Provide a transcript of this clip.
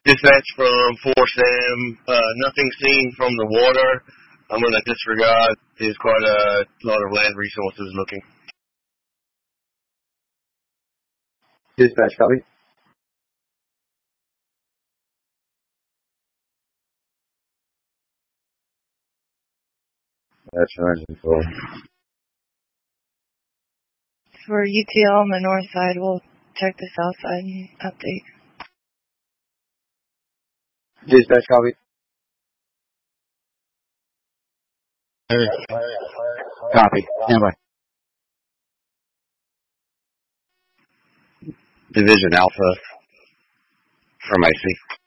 Dispatch from 4SAM, nothing seen from the water. I'm going to disregard. There's quite a lot of land resources looking. Dispatch, copy. That's right. For UTL on the north side, we'll check the south side and update. Dispatch, copy. Copy. Stand by. Division Alpha from IC.